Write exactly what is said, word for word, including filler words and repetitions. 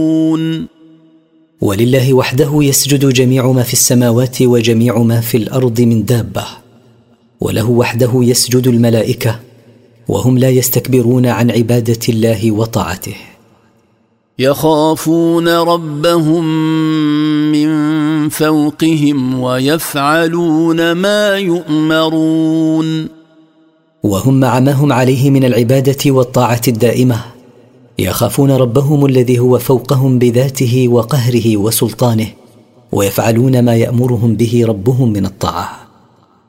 ولله وحده يسجد جميع ما في السماوات وجميع ما في الأرض من دابة، وله وحده يسجد الملائكة وهم لا يستكبرون عن عبادة الله وطاعته. يخافون ربهم من فوقهم ويفعلون ما يؤمرون. وهم مع ما هم عليه من العبادة والطاعة الدائمة يخافون ربهم الذي هو فوقهم بذاته وقهره وسلطانه، ويفعلون ما يأمرهم به ربهم من الطاعة.